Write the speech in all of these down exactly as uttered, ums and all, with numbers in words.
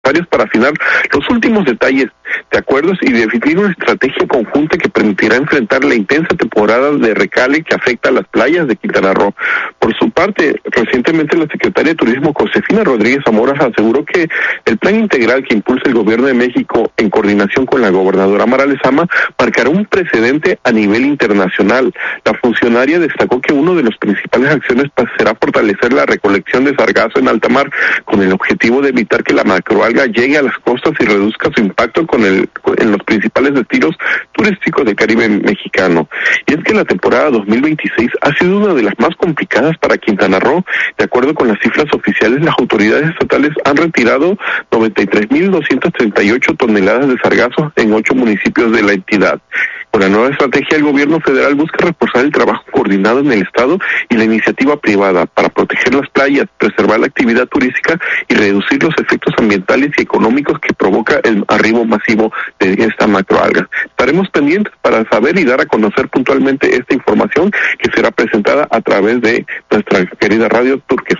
necesarios para afinar los últimos detalles de acuerdos y definir una estrategia conjunta que permitirá enfrentar la intensa temporada de recale que afecta a las playas de Quintana Roo. Por su parte, recientemente la secretaria de Turismo, Josefina Rodríguez Zamora, aseguró que el plan integral que impulsa el gobierno de México en coordinación con la gobernadora Mara Lezama marcará un precedente a nivel internacional. La funcionaria destacó que uno de los principales acciones será fortalecer la recolección de sargazo en alta mar con el objetivo de evitar que la macroalga llegue a las costas y reduzca su impacto con el, en los principales destinos turísticos del Caribe mexicano. Y es que la temporada dos mil veintiséis ha sido una de las más complicadas para Quintana Roo. De acuerdo con las cifras oficiales, las autoridades estatales han retirado noventa y tres mil doscientas treinta y ocho toneladas de sargazo en ocho municipios de la entidad. Con la nueva estrategia, el gobierno federal busca reforzar el trabajo coordinado en el Estado y la iniciativa privada para proteger las playas, preservar la actividad turística y reducir los efectos ambientales y económicos que provoca el arribo masivo de esta macroalga. Estaremos pendientes para saber y dar a conocer puntualmente esta información que será presentada a través de nuestra querida radio Turques.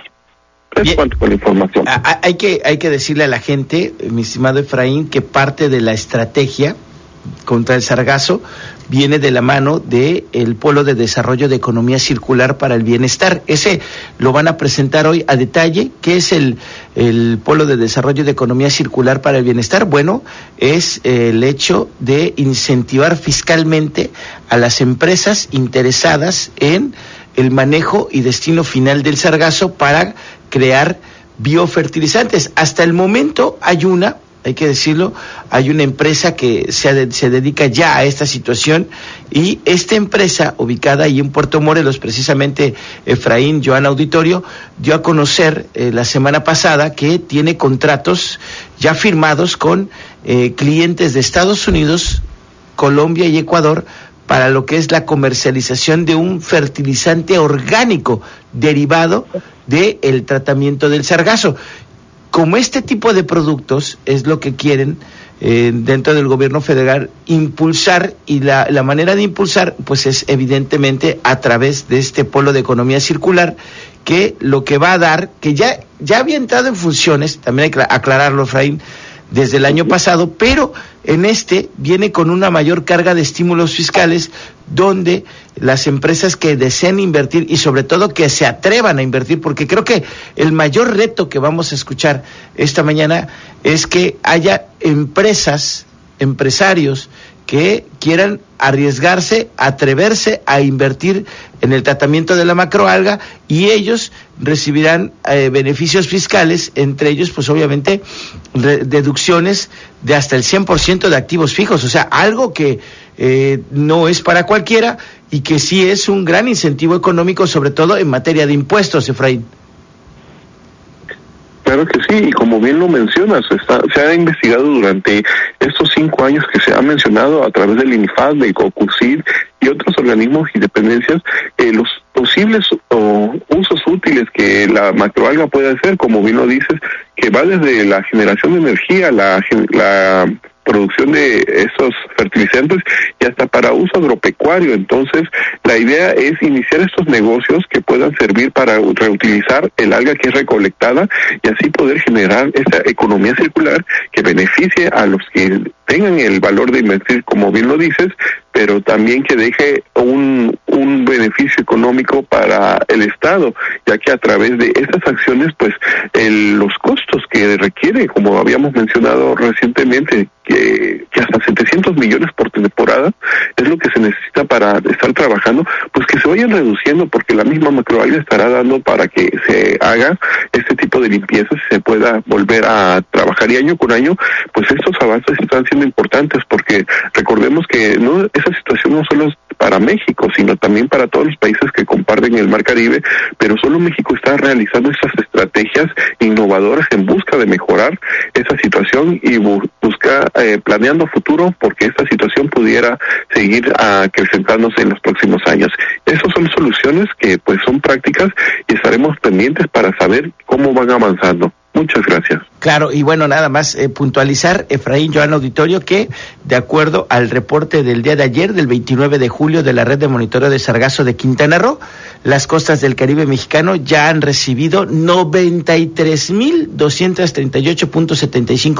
Es cuanto con la información. Hay que, hay que decirle a la gente, mi estimado Efraín, que parte de la estrategia contra el sargazo viene de la mano de el Polo de Desarrollo de Economía Circular para el Bienestar. Ese lo van a presentar hoy a detalle. ¿Qué es el, el Polo de Desarrollo de Economía Circular para el Bienestar? Bueno, es el hecho de incentivar fiscalmente a las empresas interesadas en el manejo y destino final del sargazo para crear biofertilizantes. Hasta el momento hay una hay que decirlo, hay una empresa que se, se dedica ya a esta situación y esta empresa, ubicada ahí en Puerto Morelos, precisamente Efraín, Joana Auditorio, dio a conocer eh, la semana pasada que tiene contratos ya firmados con eh, clientes de Estados Unidos, Colombia y Ecuador para lo que es la comercialización de un fertilizante orgánico derivado del tratamiento del sargazo. Como este tipo de productos es lo que quieren eh, dentro del gobierno federal impulsar, y la, la manera de impulsar pues es evidentemente a través de este polo de economía circular, que lo que va a dar, que ya, ya había entrado en funciones, también hay que aclararlo, Efraín, desde el año pasado, pero en este viene con una mayor carga de estímulos fiscales donde las empresas que deseen invertir y sobre todo que se atrevan a invertir, porque creo que el mayor reto que vamos a escuchar esta mañana es que haya empresas, empresarios que quieran arriesgarse, atreverse a invertir en el tratamiento de la macroalga, y ellos recibirán eh, beneficios fiscales, entre ellos pues obviamente re- deducciones de hasta el cien por ciento de activos fijos, o sea, algo que eh, no es para cualquiera y que sí es un gran incentivo económico, sobre todo en materia de impuestos, Efraín. Claro que sí, y como bien lo mencionas, está, se ha investigado durante estos cinco años que se ha mencionado a través del INIFAD, del COCUCID y otros organismos y dependencias, eh, los posibles o, usos útiles que la macroalga puede hacer, como bien lo dices, que va desde la generación de energía, la, la producción de esos fertilizantes y hasta para uso agropecuario. Entonces, la idea es iniciar estos negocios que puedan servir para reutilizar el alga que es recolectada y así poder generar esa economía circular que beneficie a los que tengan el valor de invertir, como bien lo dices, pero también que deje un, un beneficio económico para el Estado, ya que a través de estas acciones, pues, el, los costos que requiere, como habíamos mencionado recientemente, que, que hasta setecientos millones por temporada es lo que se necesita para estar trabajando, pues que se vayan reduciendo, porque la misma macroalga estará dando para que se haga este tipo de limpiezas y se pueda volver a trabajar, y año con año, pues estos avances están siendo importantes, porque recordemos que no esa situación no solo es para México, sino también para todos los países que comparten el Mar Caribe, pero solo México está realizando estas estrategias innovadoras en busca de mejorar esa situación y bu- busca eh, planeando futuro, porque esta situación pudiera seguir acrecentándose en los próximos años. Esas son soluciones que pues son prácticas y estaremos pendientes para saber cómo van avanzando. Muchas gracias. Claro, y bueno, nada más eh, puntualizar, Efraín, Joana Auditorio, que de acuerdo al reporte del día de ayer, del veintinueve de julio, de la Red de Monitoreo de Sargazo de Quintana Roo, las costas del Caribe mexicano ya han recibido noventa y tres mil doscientos treinta y ocho punto setenta y cinco